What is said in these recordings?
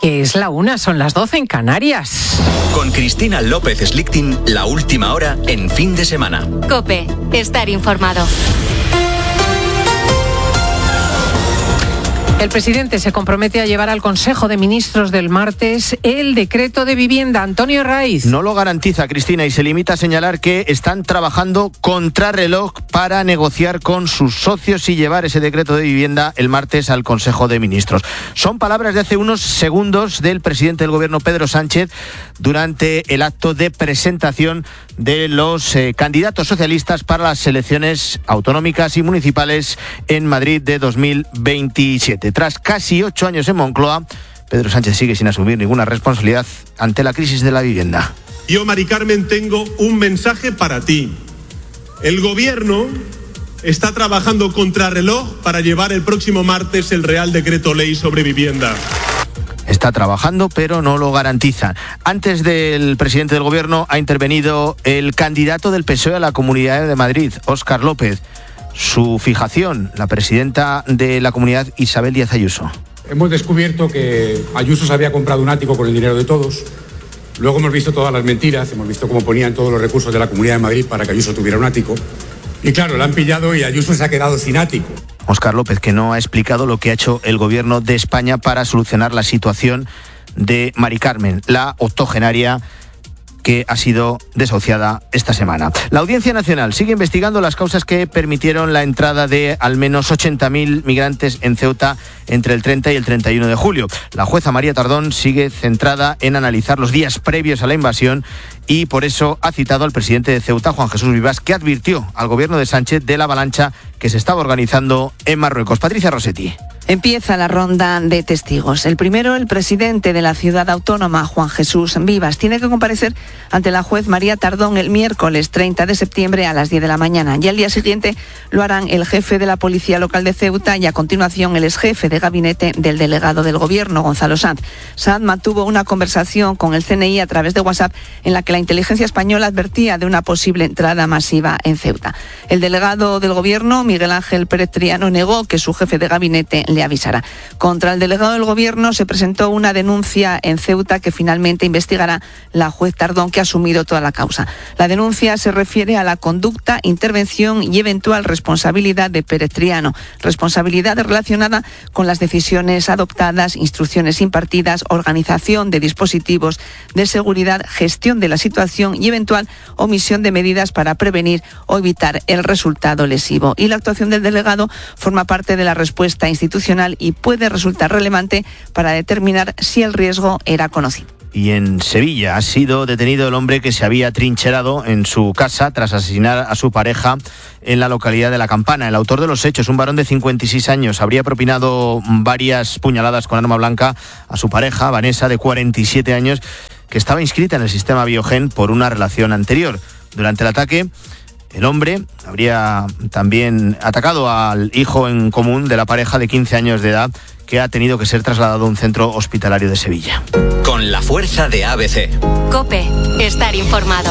que es la 1, son las 12 en Canarias. Con Cristina López Slichting, la última hora en fin de semana. COPE, estar informado. El presidente se compromete a llevar al Consejo de Ministros del martes el decreto de vivienda. Antonio Raiz. No lo garantiza, Cristina, y se limita a señalar que están trabajando contrarreloj para negociar con sus socios y llevar ese decreto de vivienda el martes al Consejo de Ministros. Son palabras de hace unos segundos del presidente del Gobierno, Pedro Sánchez, durante el acto de presentación de los candidatos socialistas para las elecciones autonómicas y municipales en Madrid de 2027. Tras casi 8 años en Moncloa, Pedro Sánchez sigue sin asumir ninguna responsabilidad ante la crisis de la vivienda. Yo, Mari Carmen, tengo un mensaje para ti. El Gobierno está trabajando contrarreloj para llevar el próximo martes el Real Decreto Ley sobre vivienda. Está trabajando, pero no lo garantiza. Antes del presidente del Gobierno ha intervenido el candidato del PSOE a la Comunidad de Madrid, Óscar López. Su fijación, la presidenta de la comunidad, Isabel Díaz Ayuso. Hemos descubierto que Ayuso se había comprado un ático con el dinero de todos. Luego hemos visto todas las mentiras, hemos visto cómo ponían todos los recursos de la Comunidad de Madrid para que Ayuso tuviera un ático. Y claro, la han pillado y Ayuso se ha quedado sin ático. Óscar López, que no ha explicado lo que ha hecho el Gobierno de España para solucionar la situación de Mari Carmen, la octogenaria que ha sido desahuciada esta semana. La Audiencia Nacional sigue investigando las causas que permitieron la entrada de al menos 80.000 migrantes en Ceuta entre el 30 y el 31 de julio. La jueza María Tardón sigue centrada en analizar los días previos a la invasión y por eso ha citado al presidente de Ceuta, Juan Jesús Vivas, que advirtió al gobierno de Sánchez de la avalancha que se estaba organizando en Marruecos. Patricia Rossetti. Empieza la ronda de testigos. El primero, el presidente de la ciudad autónoma, Juan Jesús Vivas, tiene que comparecer ante la juez María Tardón el miércoles 30 de septiembre a las 10 de la mañana. Y al día siguiente lo harán el jefe de la Policía Local de Ceuta y a continuación el exjefe de gabinete del delegado del Gobierno, Gonzalo Sanz. Sanz mantuvo una conversación con el CNI a través de WhatsApp en la que la inteligencia española advertía de una posible entrada masiva en Ceuta. El delegado del Gobierno, Miguel Ángel Pérez Triano, negó que su jefe de gabinete le avisará. Contra el delegado del Gobierno se presentó una denuncia en Ceuta que finalmente investigará la juez Tardón, que ha asumido toda la causa. La denuncia se refiere a la conducta, intervención y eventual responsabilidad de Pérez Triano, responsabilidad relacionada con las decisiones adoptadas, instrucciones impartidas, organización de dispositivos de seguridad, gestión de la situación y eventual omisión de medidas para prevenir o evitar el resultado lesivo. Y la actuación del delegado forma parte de la respuesta institucional y puede resultar relevante para determinar si el riesgo era conocido. Y en Sevilla ha sido detenido el hombre que se había trincherado en su casa tras asesinar a su pareja en la localidad de La Campana. El autor de los hechos, un varón de 56 años, habría propinado varias puñaladas con arma blanca a su pareja, Vanessa, de 47 años, que estaba inscrita en el sistema Biogen por una relación anterior. Durante el ataque, el hombre habría también atacado al hijo en común de la pareja de 15 años de edad, que ha tenido que ser trasladado a un centro hospitalario de Sevilla. Con la fuerza de ABC. COPE, estar informado.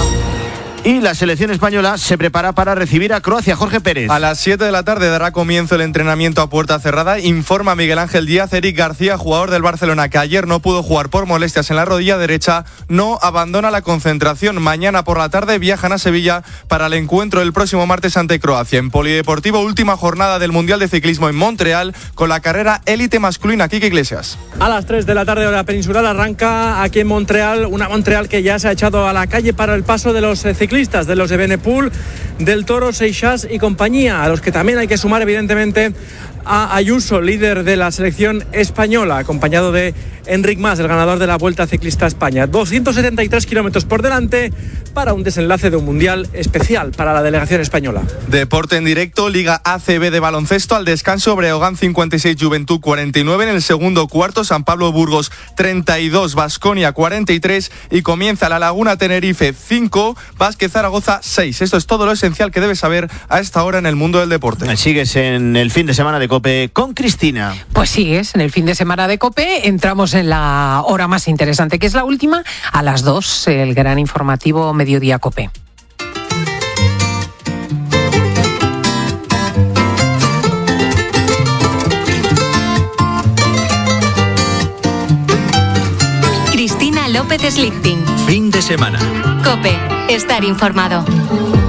Y la selección española se prepara para recibir a Croacia. Jorge Pérez. A las 7 de la tarde dará comienzo el entrenamiento a puerta cerrada. Informa Miguel Ángel Díaz. Eric García, jugador del Barcelona, que ayer no pudo jugar por molestias en la rodilla derecha, no abandona la concentración. Mañana por la tarde viajan a Sevilla para el encuentro el próximo martes ante Croacia. En Polideportivo, última jornada del Mundial de Ciclismo en Montreal, con la carrera élite masculina. Quique Iglesias. A las 3 de la tarde hora peninsular arranca aquí en Montreal, una Montreal que ya se ha echado a la calle para el paso de los ciclistas, de los de Benepul, del Toro, Seixas y compañía, a los que también hay que sumar evidentemente a Ayuso, líder de la selección española, acompañado de Enric Mas, el ganador de la Vuelta Ciclista a España. 273 kilómetros por delante para un desenlace de un mundial especial para la delegación española. Deporte en directo, Liga ACB de baloncesto. Al descanso, Breogán 56, Juventud 49. En el segundo cuarto, San Pablo Burgos 32, Baskonia 43. Y comienza la Laguna Tenerife 5, Vázquez Zaragoza 6. Esto es todo lo esencial que debes saber a esta hora en el mundo del deporte. Sigues en el fin de semana de COPE con Cristina. Pues sigues en el fin de semana de COPE. Entramos en la hora más interesante, que es la última, a las 2, el gran informativo Mediodía COPE. López Slichting. Fin de semana. COPE. Estar informado.